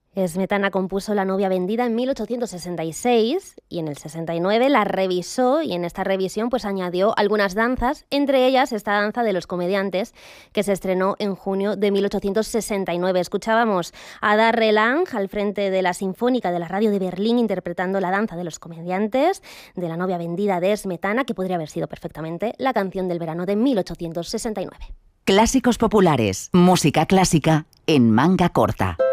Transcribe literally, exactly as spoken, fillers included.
Smetana compuso La novia vendida en mil ochocientos sesenta y seis y en el sesenta y nueve la revisó, y en esta revisión pues añadió algunas danzas, entre ellas esta danza de los comediantes que se estrenó en junio de mil ochocientos sesenta y nueve. Escuchábamos a Darre Lang al frente de la Sinfónica de la Radio de Berlín interpretando la danza de los comediantes de La novia vendida de Smetana, que podría haber sido perfectamente la canción del verano de mil ochocientos sesenta y nueve. Clásicos populares, música clásica en manga corta.